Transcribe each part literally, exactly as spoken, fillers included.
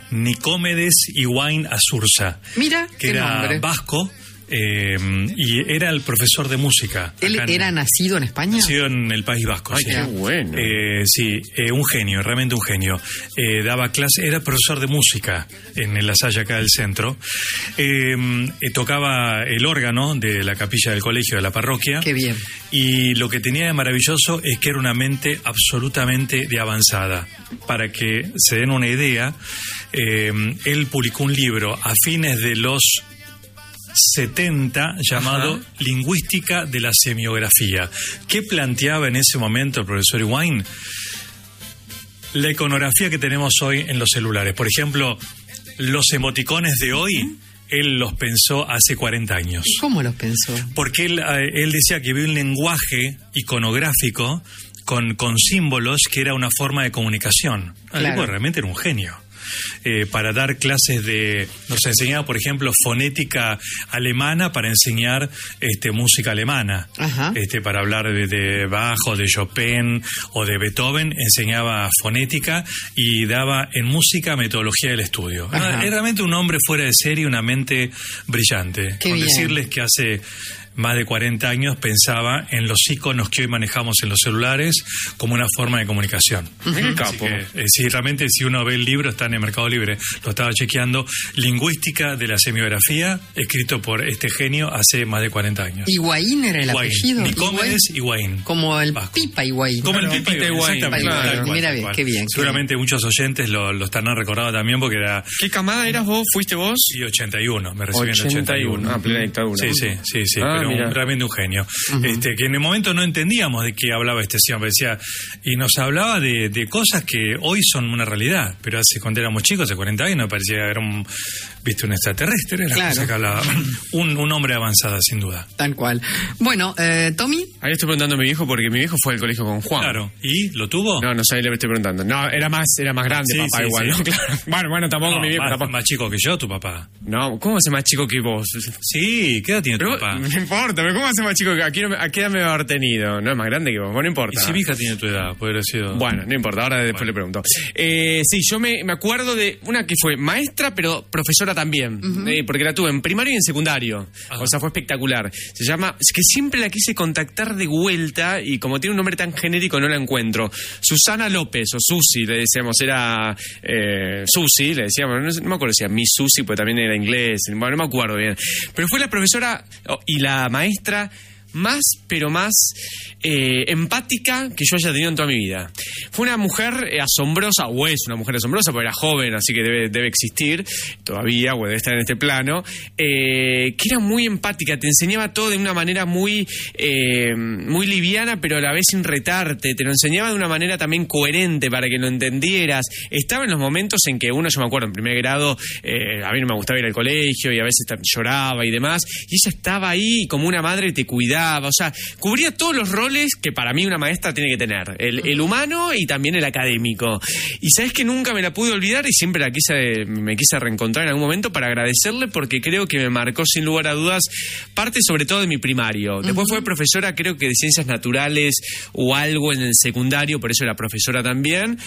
Nicómedes Higuaín Azurza. Mira, que qué era nombre. vasco. Eh, y era el profesor de música. ¿Él en, era nacido en España? Nacido en el País Vasco. Ay, sí. qué bueno. Eh, sí, eh, un genio, realmente un genio. Eh, daba clase, era profesor de música en La Salle, acá del centro. Eh, eh, tocaba el órgano de la capilla del colegio de la parroquia. Qué bien. Y lo que tenía de maravilloso es que era una mente absolutamente de avanzada. Para que se den una idea, eh, él publicó un libro a fines de los setenta llamado Ajá. Lingüística de la Semiografía. ¿Qué planteaba en ese momento el profesor Higuaín? La iconografía que tenemos hoy en los celulares. Por ejemplo, los emoticones de hoy, él los pensó hace cuarenta años. ¿Y cómo los pensó? Porque él, él decía que había un lenguaje iconográfico con, con símbolos que era una forma de comunicación. Claro. El tipo realmente era un genio. Eh, para dar clases de... Nos enseñaba, por ejemplo, fonética alemana para enseñar este, música alemana. Ajá. Este, para hablar de, de Bach o de Chopin o de Beethoven, enseñaba fonética y daba en música metodología del estudio. Era, era realmente un hombre fuera de serie, una mente brillante. Qué Con bien. decirles que hace más de cuarenta años pensaba en los iconos que hoy manejamos en los celulares como una forma de comunicación. Uh-huh. Así que, eh, sí, realmente si uno ve el libro, está en el Mercado Libre, lo estaba chequeando, Lingüística de la Semiografía, escrito por este genio hace más de cuarenta años. Higuaín era el Higuaín. apellido. Nicómedes Higuaín. Como el Vasco. Pipa Higuaín. Como Claro, el Pipita Higuaín, exactamente. claro. Tal cual, Mira tal bien, cual. qué bien, qué Seguramente bien. muchos oyentes lo, lo estarán recordando también porque era... ¿Qué camada eras vos? ¿Fuiste vos? Sí, ochenta y uno, me recibí en el ochenta y ochenta y uno. uno. Ah, plena dictadura. Sí, sí, sí, sí, Ah, pero mira. un, realmente un genio. Uh-huh. Este, que en el momento no entendíamos de qué hablaba este señor, decía, y nos hablaba de, de cosas que hoy son una realidad, pero hace cuando éramos chicos, hace cuarenta años, parecía que era un, viste, un extraterrestre, era la Claro. cosa que hablaba. Un, un hombre avanzada, sin duda. Tal cual. Bueno, eh, Tommy. Ahí estoy preguntando a mi viejo porque mi viejo fue al colegio con Juan. Claro, ¿y lo tuvo? No, no sé, ahí le estoy preguntando. No, era más, era más grande, Sí, papá, sí, igual, sí. ¿no? Claro. Bueno, bueno, tampoco No, mi viejo, más, tampoco. más chico que yo, tu papá. No, ¿cómo hace más chico que vos? Sí, ¿qué edad tiene tu Pero, papá? no importa, pero ¿cómo hace más chico que a, quién- a qué edad me va a haber tenido? No es más grande que vos, bueno, no Y importa. si mi hija tiene tu edad, puede haber sido... Bueno, no importa, ahora después Bueno. le pregunto. Eh, sí, yo me, me acuerdo de una que fue maestra, pero profesora también, uh-huh. eh, porque la tuve en primario y en secundario. Ah. O sea, fue espectacular. Se llama, es que siempre la quise contactar de vuelta y como tiene un nombre tan genérico no la encuentro. Susana López, o Susi, le decíamos, era eh, Susi, le decíamos, no, no me acuerdo si era mi Susi, porque también era inglés, bueno, no me acuerdo bien. Pero fue la profesora oh, y la maestra más, pero más eh, empática que yo haya tenido en toda mi vida. Fue una mujer eh, asombrosa, o es una mujer asombrosa, porque era joven, así que debe, debe existir todavía, o debe estar en este plano, eh, que era muy empática, te enseñaba todo de una manera muy, eh, muy liviana, pero a la vez sin retarte, te lo enseñaba de una manera también coherente para que lo entendieras. Estaba en los momentos en que uno, yo me acuerdo, en primer grado, eh, a mí no me gustaba ir al colegio y a veces lloraba y demás, y ella estaba ahí como una madre te cuidaba. O sea, cubría todos los roles que para mí una maestra tiene que tener. El, el humano y también el académico. Y sabes que nunca me la pude olvidar y siempre la quise, me quise reencontrar en algún momento para agradecerle porque creo que me marcó sin lugar a dudas parte sobre todo de mi primario. Después fue profesora creo que de ciencias naturales o algo en el secundario, por eso era profesora también.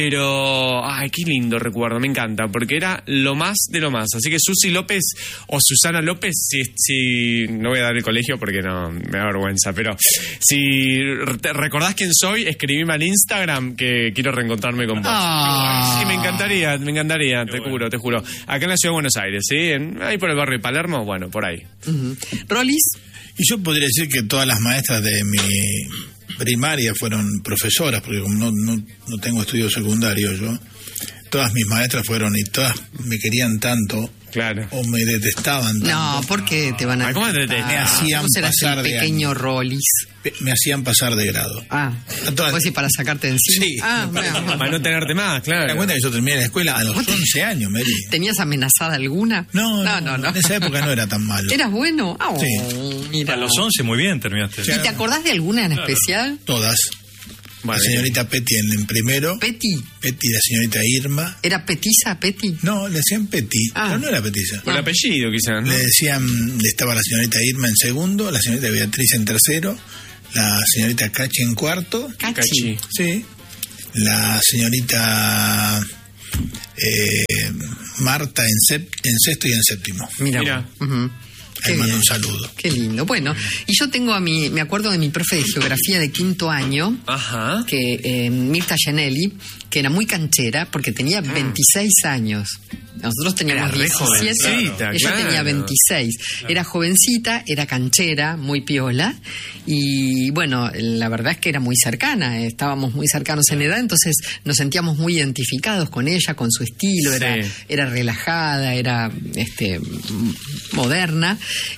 Pero, ay, qué lindo recuerdo, me encanta, porque era lo más de lo más. Así que Susi López o Susana López, si, si no voy a dar el colegio porque no... me da vergüenza, pero si te recordás quién soy, escribime al Instagram que quiero reencontrarme con vos. Ah. Sí, me encantaría, me encantaría, Qué te bueno. juro, te juro. Acá en la ciudad de Buenos Aires, ¿sí? En- ahí por el barrio de Palermo, bueno, por ahí. Uh-huh. Rolis. Y yo podría decir que todas las maestras de mi primaria fueron profesoras, porque como no, no, no tengo estudios secundarios yo, todas mis maestras fueron y todas me querían tanto Claro. o me detestaban tanto. No, ¿por qué te van a Ay, ¿cómo te detestan? Me hacían ¿Vos eras pasar el de pequeño año. Rolis? Pe- Me hacían pasar de grado. Ah, A todas- vos sí, para sacarte de encima. Sí. Ah, mira. Para no tenerte más, ¿Te das claro. cuenta que yo terminé la escuela a los once años, Mary? ¿Tenías amenazada alguna? No, no, no, no. En esa época no era tan malo. ¿Eras bueno? Ah, Sí. mira. A los once, muy bien terminaste. ¿Y te acordás de alguna en especial? Todas. Bueno, la señorita Petty en, en primero. Petty. Petty, la señorita Irma. ¿Era petiza, Petty? No, le decían Petty, Ah. pero no era petiza. por el apellido quizás, ¿no? Le decían, estaba la señorita Irma en segundo, la señorita Beatriz en tercero, la señorita Cachi en cuarto, Cachi. Cachi. sí, la señorita eh, Marta en, sep- en sexto y en séptimo. Mira. Mira. Ujú. Ahí Qué mando bien. un saludo. Qué lindo. Bueno, y yo tengo a mi, me acuerdo de mi profe de geografía de quinto año, Ajá. que eh, Mirta Gianelli, que era muy canchera porque tenía veintiséis años. Nosotros teníamos Era re diecisiete, jovencita, ella claro. tenía veintiséis. Era jovencita, era canchera, muy piola. Y bueno, la verdad es que era muy cercana, eh, estábamos muy cercanos en edad, entonces nos sentíamos muy identificados con ella, con su estilo, era, Sí. era relajada, era este m- moderna.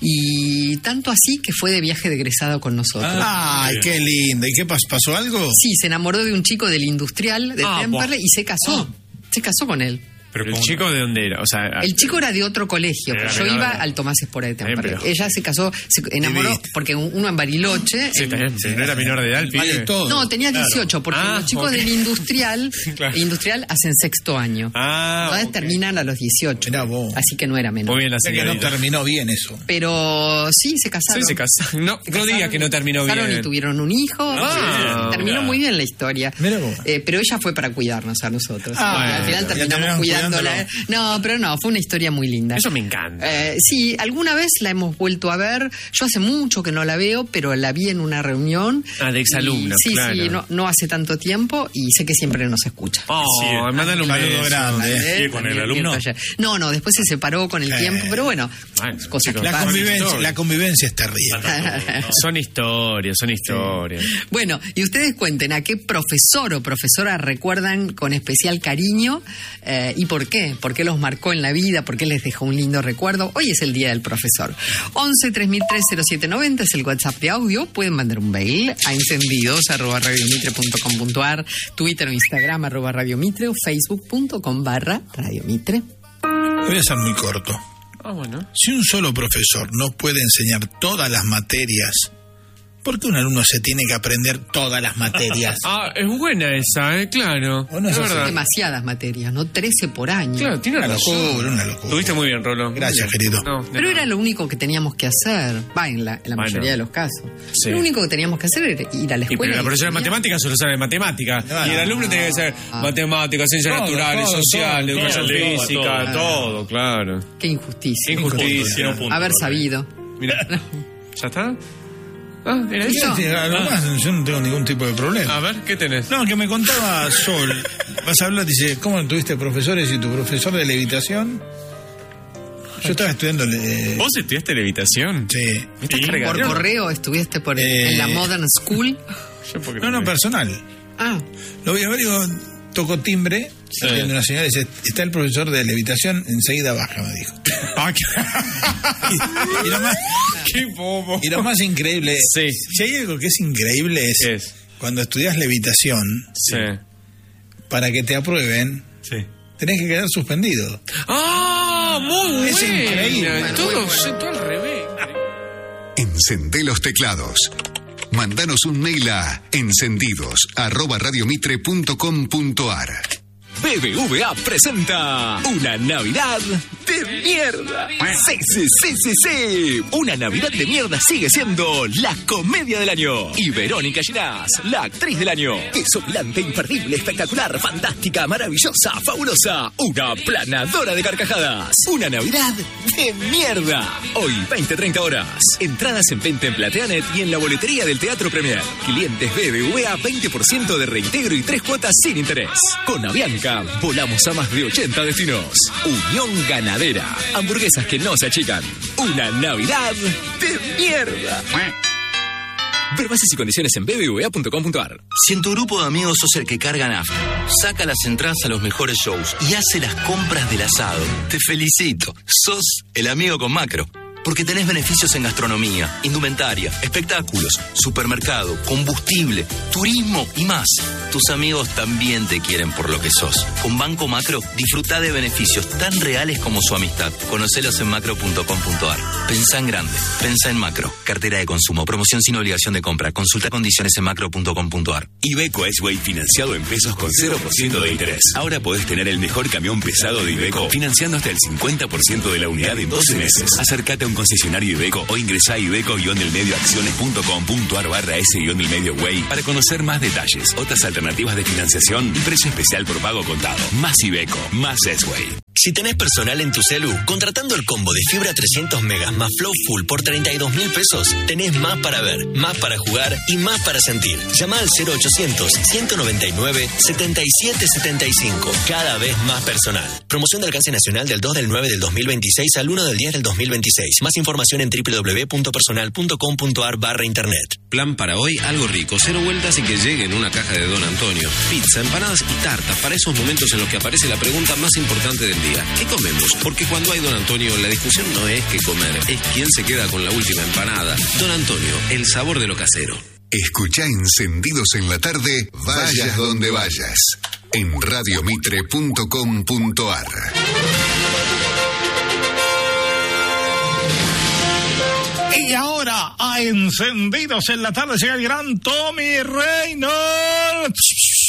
Y tanto así que fue de viaje de egresado con nosotros. Ay, bien. qué lindo. ¿Y qué pas- pasó algo? Sí, se enamoró de un chico del industrial de Ah, Temperley y se casó. Se casó con él. Pero ¿El ¿cómo chico no? de dónde era? O sea, El chico era de otro colegio. Era Yo menor iba de edad. al Tomás Espora de Temperley. pero- Ella se casó, se enamoró, Viviste. porque uno en Bariloche. sí, en- también, sí, no era menor de edad el Vale pibe. todo. no, tenía dieciocho, porque Ah, los chicos ok. del industrial, Claro. industrial hacen sexto año. Ah, Entonces ok. terminan a los dieciocho. Mirá vos. Así que no era menor. Muy bien la O sea que no señorita. terminó bien eso. Pero sí, se Sí, casaron. se casaron. No, no digas que no terminó Se casaron bien. y tuvieron un hijo. Ah, Sí, terminó mira. muy bien la historia. Mira vos. Eh, pero ella fue para cuidarnos a nosotros. Ah, Y al final ya terminamos terminaron cuidándola. cuidándolo. No, pero no, fue una historia muy linda. Eso me encanta. Eh, sí, alguna vez la hemos vuelto a ver. Yo hace mucho que no la veo, pero la vi en una reunión. Ah, de exalumnos, Y- Sí, claro. sí, no, no hace tanto tiempo y sé que siempre nos escucha. Oh, Sí, mándale un saludo beso. grande. Eh, ¿Sigue con el también, alumno? bien taller. No, no, después se separó con el Eh. tiempo, pero bueno, Bueno, cosas que chicos, La pasan. convivencia, historia. la convivencia es terrible. Son historias, son historias. Bueno, y ustedes cuenten a qué profesor o profesora recuerdan con especial cariño eh, y por qué, por qué los marcó en la vida, por qué les dejó un lindo recuerdo. Hoy es el Día del Profesor. once tres mil tres cero siete noventa es el WhatsApp de audio. Pueden mandar un mail a encendidos arroba radiomitre punto com punto ar, Twitter o Instagram arroba radiomitre o facebook punto com barra radiomitre. Voy a ser muy corto. Ah, bueno. Si un solo profesor no puede enseñar todas las materias, ¿por qué un alumno se tiene que aprender todas las materias? Ah, es buena esa, eh, claro. ¿O no es es así? verdad. Demasiadas materias, ¿no? trece por año. Claro, tiene Una razón. locura, una locura. Tuviste muy bien, Rolo. Gracias, Muy bien. querido. No, de Pero nada. era lo único que teníamos que hacer, va, en la, en la Bueno. mayoría de los casos. Sí. Lo único que teníamos que hacer era ir a la Y escuela. pero la y profesora de estudiar. matemáticas solo sabe matemática. Claro. Y el alumno tiene que saber Ah. matemáticas, ciencias Todo, naturales, todo, sociales, todo, educación todo, física, todo. todo, claro. Qué injusticia. Injusticia. Tiene un punto, Haber Rolo. sabido. Mira, ¿ya está? Ah, ¿era Sí, eso? sí, algo más, yo no tengo ningún tipo de problema. A ver, ¿qué tenés? No, que me contaba Sol. Vas a hablar, dice, ¿cómo tuviste profesores y tu profesor de levitación? Yo estaba estudiando. eh, ¿Vos estudiaste levitación? Sí. ¿Me estás ¿Y? Por cargando? correo estuviste por Eh. en la Modern School. Yo porque No, no, me- personal. Ah, Lo voy a ver, digo, tocó timbre. Sí. Viene una señora y dice, está el profesor de levitación, enseguida baja, me dijo. Ah, qué... Y lo más, qué bobo. y lo más increíble, Sí. si hay algo que es increíble es, ¿Qué es? cuando estudias levitación, Sí. para que te aprueben, Sí. tenés que quedar suspendido. ¡Ah! Muy Es buena. increíble. Todo, Muy bueno. sí, todo al revés. Encendé los teclados. Mandanos un mail a encendidos arroba radiomitre punto com punto ar. B B V A presenta una Navidad de mierda. Sí, sí, sí, sí, sí. Una Navidad de mierda sigue siendo la comedia del año. Y Verónica Ginás, la actriz del año. Desopilante, imperdible, espectacular, fantástica, maravillosa, fabulosa. Una planadora de carcajadas. Una Navidad de mierda. Hoy, veinte treinta horas. Entradas en venta en Plateanet y en la boletería del Teatro Premier. Clientes B B V A, veinte por ciento de reintegro y tres cuotas sin interés. Con Avianca, volamos a más de ochenta destinos. Unión Ganadera. Hamburguesas que no se achican. Una Navidad de mierda. Ver bases y condiciones en b b v a punto com punto ar. Si en tu grupo de amigos sos el que carga nafta, saca las entradas a los mejores shows y hace las compras del asado, te felicito. Sos el amigo con Macro. Porque tenés beneficios en gastronomía, indumentaria, espectáculos, supermercado, combustible, turismo y más. Tus amigos también te quieren por lo que sos. Con Banco Macro, disfruta de beneficios tan reales como su amistad. Conocelos en macro punto com punto ar. Pensá en grande. Pensá en Macro. Cartera de consumo. Promoción sin obligación de compra. Consulta condiciones en macro punto com punto ar. Iveco S-Way financiado en pesos con cero por ciento de interés. Ahora podés tener el mejor camión pesado de Iveco financiando hasta el cincuenta por ciento de la unidad en doce meses. Acércate a un concesionario Iveco o ingresá a iveco-delmedioacciones.com.ar barra S-Delmedio-Way para conocer más detalles, otras alternativas de financiación y precio especial por pago contado. Más Iveco, más S-Way. Si tenés personal en tu celu, contratando el combo de fibra trescientos megas más Flow Full por treinta y dos mil pesos, tenés más para ver, más para jugar y más para sentir. Llama al cero ochocientos, ciento noventa y nueve, setenta y siete setenta y cinco. Cada vez más personal. Promoción de alcance nacional del dos del nueve del dos mil veintiséis al uno del diez del dos mil veintiséis. Más información en doble u doble u doble u punto personal punto com punto a r barra internet. Plan para hoy, algo rico, cero vueltas y que llegue en una caja de Don Antonio. Pizza, empanadas y tartas para esos momentos en los que aparece la pregunta más importante del día. ¿Qué comemos? Porque cuando hay Don Antonio, la discusión no es qué comer, es quién se queda con la última empanada. Don Antonio, el sabor de lo casero. Escuchá Encendidos en la tarde, vayas donde vayas, en radiomitre punto com punto a r. Y ahora, a Encendidos en la tarde, llega el gran Tommy Reynolds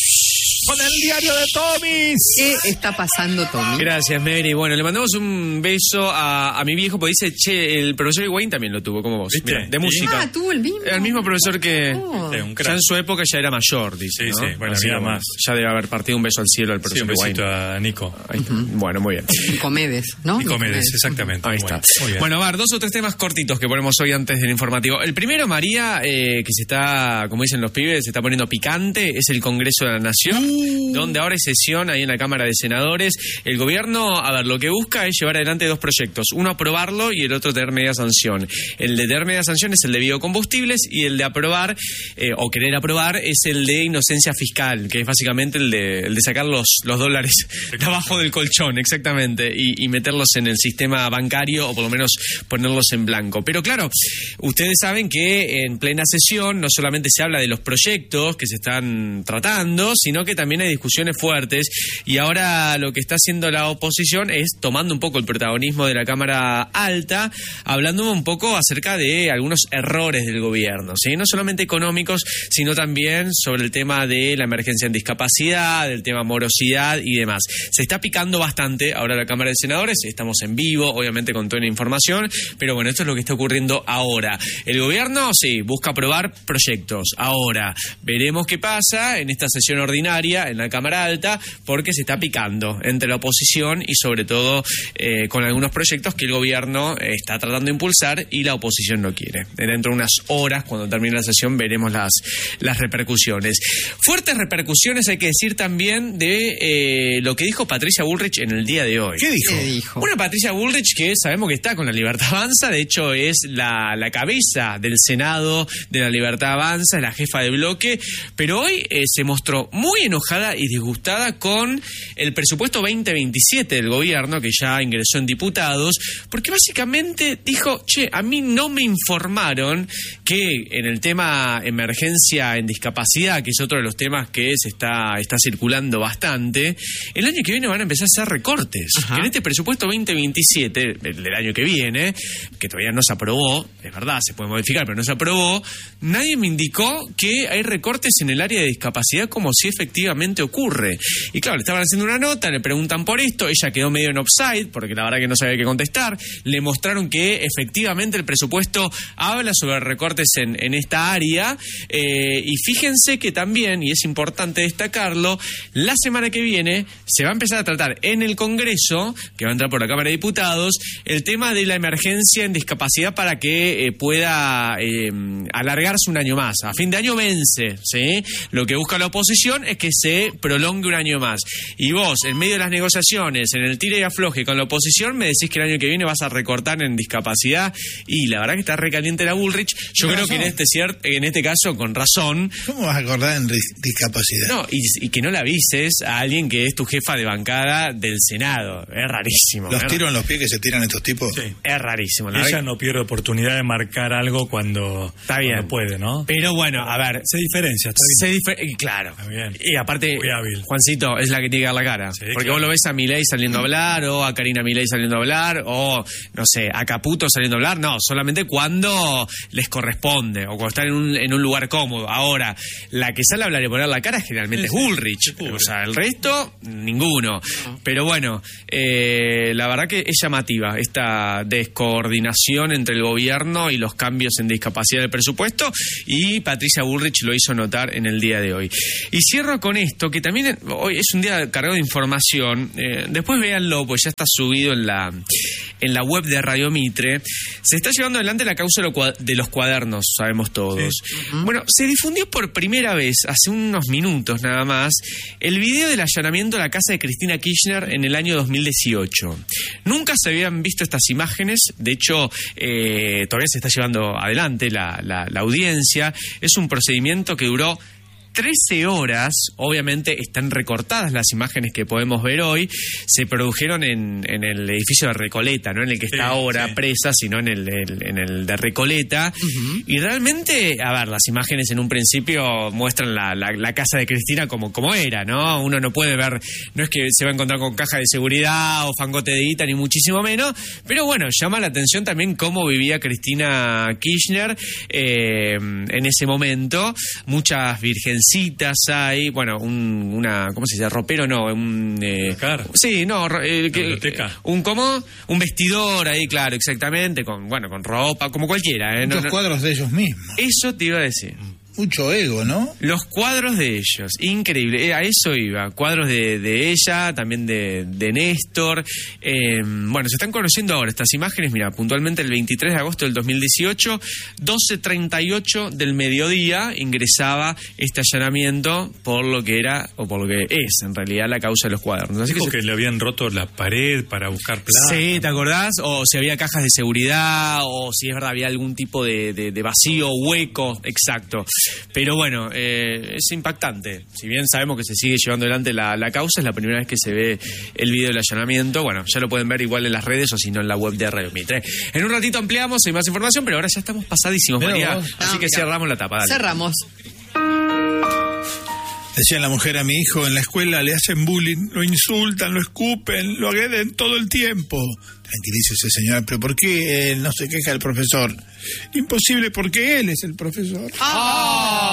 con el diario de Tommy. ¿Qué está pasando, Tommy? Gracias, Mary. Bueno, le mandamos un beso a, a mi viejo, porque dice, che, el profesor Wayne también lo tuvo, como vos. Mira, de música. Ah, tuvo el mismo. El mismo profesor que Oh. Sí, un ya crack. en su época ya era mayor, dice. Sí, ¿no? sí, bueno, Así había que, más. Ya debe haber partido un beso al cielo al Sí, profesor un besito Wayne. a Nico. Ahí está. Bueno, muy bien. Nicomedes, ¿no? Nicomedes, exactamente. Ahí Muy está. bueno, muy bien. Bueno, a ver, dos o tres temas cortitos que ponemos hoy antes del informativo. El primero, María, eh, que se está, como dicen los pibes, se está poniendo picante, es el Congreso de la Nación, Uh. donde ahora hay sesión ahí en la Cámara de Senadores. El gobierno, a ver, lo que busca es llevar adelante dos proyectos, uno aprobarlo y el otro tener media sanción. El de tener media sanción es el de biocombustibles y el de aprobar, eh, o querer aprobar, es el de inocencia fiscal, que es básicamente el de, el de sacar los, los dólares de abajo del colchón, exactamente, y, y meterlos en el sistema bancario, o por lo menos ponerlos en blanco. Pero claro, ustedes saben que en plena sesión no solamente se habla de los proyectos que se están tratando, sino que también hay discusiones fuertes, y ahora lo que está haciendo la oposición es tomando un poco el protagonismo de la Cámara Alta, hablando un poco acerca de algunos errores del gobierno, ¿sí? No solamente económicos, sino también sobre el tema de la emergencia en discapacidad, del tema morosidad y demás. Se está picando bastante ahora la Cámara de Senadores, estamos en vivo, obviamente con toda la información, pero bueno, esto es lo que está ocurriendo ahora. El gobierno, sí, busca aprobar proyectos. Ahora, veremos qué pasa en esta sesión ordinaria en la Cámara Alta, porque se está picando entre la oposición y sobre todo eh, con algunos proyectos que el gobierno eh, está tratando de impulsar y la oposición no quiere. Dentro de unas horas, cuando termine la sesión, veremos las, las repercusiones. Fuertes repercusiones, hay que decir también, de eh, lo que dijo Patricia Bullrich en el día de hoy. ¿Qué dijo? ¿Qué dijo? Una Patricia Bullrich que sabemos que está con la Libertad Avanza, de hecho es la, la cabeza del Senado de la Libertad Avanza, es la jefa de bloque, pero hoy eh, se mostró muy enojada y disgustada con el presupuesto veinte veintisiete del gobierno, que ya ingresó en diputados, porque básicamente dijo, che, a mí no me informaron que en el tema emergencia en discapacidad, que es otro de los temas que se está, está circulando bastante, el año que viene van a empezar a hacer recortes. Ajá. Que en este presupuesto veinte veintisiete, el del año que viene, que todavía no se aprobó, es verdad, se puede modificar, pero no se aprobó, nadie me indicó que hay recortes en el área de discapacidad como si efectivamente ocurre. Y claro, le estaban haciendo una nota, le preguntan por esto, ella quedó medio en offside, porque la verdad que no sabía qué contestar, le mostraron que efectivamente el presupuesto habla sobre recortes en, en esta área, eh, y fíjense que también, y es importante destacarlo, la semana que viene se va a empezar a tratar en el Congreso, que va a entrar por la Cámara de Diputados, el tema de la emergencia en discapacidad para que eh, pueda eh, alargarse un año más. A fin de año vence, ¿sí? Lo que busca la oposición es que se prolongue un año más. Y vos, en medio de las negociaciones, en el tire y afloje con la oposición, me decís que el año que viene vas a recortar en discapacidad, y la verdad que está recaliente la Bullrich. Yo Con creo razón. que en este, cier- en este caso, con razón. ¿Cómo vas a acordar en dis- discapacidad? No, y, y que no le avises a alguien que es tu jefa de bancada del Senado. Es rarísimo. Los es, tiros en los pies que se tiran estos tipos. Sí. es rarísimo. la Ella verdad. no pierde oportunidad de marcar algo cuando, Está bien. cuando puede, ¿no? Pero bueno, a ver, Se diferencia, está bien. se difer- y claro. Está bien. Y aparte aparte, Muy hábil. Juancito es la que tiene que dar la cara. Sí, porque claro. vos lo ves a Milei saliendo a hablar, o a Karina Milei saliendo a hablar, o, no sé, a Caputo saliendo a hablar. No, solamente cuando les corresponde, o cuando están en un, en un lugar cómodo. Ahora, la que sale a hablar y poner la cara generalmente es Bullrich. O sea, el resto, ninguno. Pero bueno, eh, la verdad que es llamativa esta descoordinación entre el gobierno y los cambios en discapacidad del presupuesto, y Patricia Bullrich lo hizo notar en el día de hoy. Y cierro con esto, que también hoy es un día cargado de información. Eh, después véanlo, pues ya está subido en la, en la web de Radio Mitre. Se está llevando adelante la causa de los cuadernos, sabemos todos. Sí. Uh-huh. Bueno, se difundió por primera vez, hace unos minutos nada más, el video del allanamiento a la casa de Cristina Kirchner en el año dos mil dieciocho. Nunca se habían visto estas imágenes, de hecho, eh, todavía se está llevando adelante la, la, la audiencia. Es un procedimiento que duró trece horas, obviamente están recortadas las imágenes que podemos ver hoy, se produjeron en, en el edificio de Recoleta, no en el que está sí, ahora sí. presa, sino en el, el, en el de Recoleta, uh-huh. y realmente, a ver, las imágenes en un principio muestran la, la, la casa de Cristina como, como era, ¿no? Uno no puede ver, no es que se va a encontrar con caja de seguridad o fangote de guita, ni muchísimo menos, pero bueno, llama la atención también cómo vivía Cristina Kirchner eh, en ese momento, muchas virgencitas hay, bueno, un, una, ¿cómo se dice? Ropero, no, un... Eh, sí, no, eh, que, un ¿cómo? Un vestidor ahí, claro, exactamente, con, bueno, con ropa, como cualquiera. ¿eh? Muchos no, cuadros no, de ellos mismos. Eso te iba a decir. Mucho ego, ¿no? Los cuadros de ellos, increíble, eh, a eso iba, cuadros de, de ella, también de, de Néstor, eh, bueno, se están conociendo ahora estas imágenes, mira, puntualmente el veintitrés de agosto del dos mil dieciocho, doce treinta y ocho del mediodía, ingresaba este allanamiento por lo que era, o por lo que es, en realidad, la causa de los cuadernos. Así Dijo que, que se... le habían roto la pared para buscar plata. Sí, ¿te acordás? O si había cajas de seguridad, o si es verdad, había algún tipo de, de, de vacío, hueco, exacto. Pero bueno, eh, es impactante. Si bien sabemos que se sigue llevando adelante la, la causa, es la primera vez que se ve el video del allanamiento. Bueno, ya lo pueden ver igual en las redes o si no en la web de Radio Mitre. En un ratito ampliamos, hay más información, pero ahora ya estamos pasadísimos, Pero María. vos. Así No, que mira. cerramos la tapa. Dale. Cerramos. Decía la mujer a mi hijo, en la escuela le hacen bullying, lo insultan, lo escupen, lo agreden todo el tiempo. Tranquilícese, señora, pero ¿por qué él no se queja del profesor? Imposible, porque él es el profesor. ¡Ah!